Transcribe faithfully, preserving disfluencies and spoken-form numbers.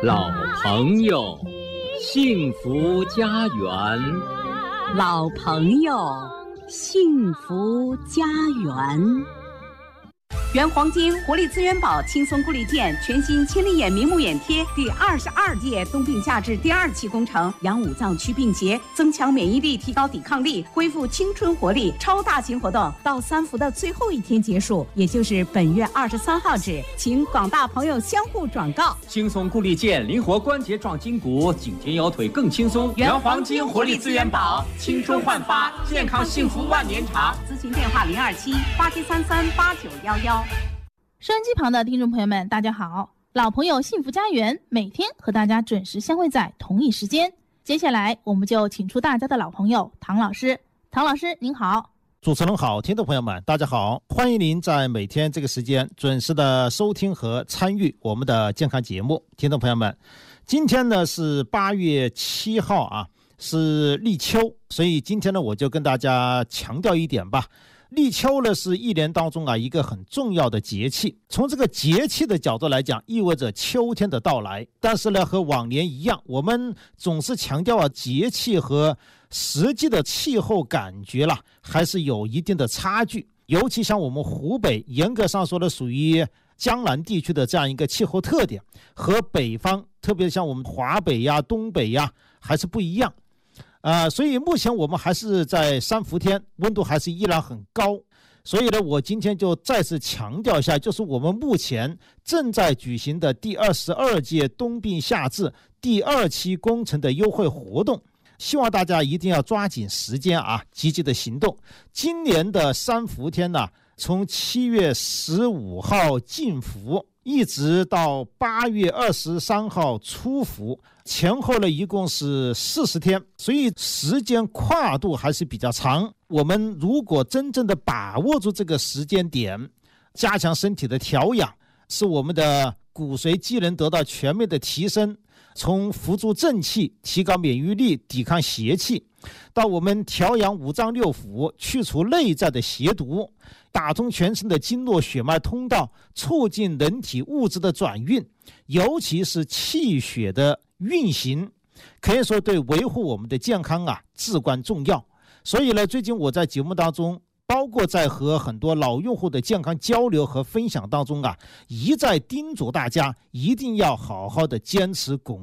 老朋友，幸福家园。 老朋友，幸福家园。原黄金活力资源宝轻松固力健全新千里眼明目眼贴第二十二届冬病夏治第二期工程，养五脏祛病结，增强免疫力，提高抵抗力，恢复青春活力。超大型活动到三伏的最后一天结束，也就是本月二十三号止，请广大朋友相互转告。 轻松固力健，灵活关节壮筋骨，颈肩腰腿更轻松。 原黄金活力资源宝， 青春焕发，健康幸福万年长。 咨询电话零二七八七三三八九幺幺。 收音机旁的听众朋友们，大家好！老朋友幸福家园每天和大家准时相会在同一时间。接下来我们就请出大家的老朋友唐老师。唐老师您好。 主持人好，听众朋友们大家好，欢迎您在每天这个时间准时的收听和参与我们的健康节目。听众朋友们，今天呢是八月七号啊，是立秋，所以今天呢我就跟大家强调一点吧。立秋呢是一年当中啊一个很重要的节气，从这个节气的角度来讲，意味着秋天的到来。但是呢，和往年一样，我们总是强调啊节气和实际的气候感觉啦，还是有一定的差距。尤其像我们湖北，严格上说的属于江南地区的这样一个气候特点，和北方，特别像我们华北呀、东北呀，还是不一样。呃，所以目前我们还是在三伏天，温度还是依然很高。所以呢，我今天就再次强调一下，就是我们目前正在举行的第二十二届冬病夏治第二期工程的优惠活动，希望大家一定要抓紧时间啊，积极的行动。今年的三伏天呢，从七月十五号进伏，一直到八月二十三号出伏，前后呢一共是四十天，所以时间跨度还是比较长。我们如果真正的把握住这个时间点，加强身体的调养，使我们的骨髓机能得到全面的提升，从扶助正气，提高免疫力，抵抗邪气，到我们调养五脏六腑，去除内在的邪毒，打通全身的经络血脉通道，促进人体物质的转运，尤其是气血的运行，可以说对维护我们的健康啊至关重要。所以呢，最近我在节目当中，包括在和很多老用户的健康交流和分享当中啊，一再叮嘱大家一定要好好的坚持巩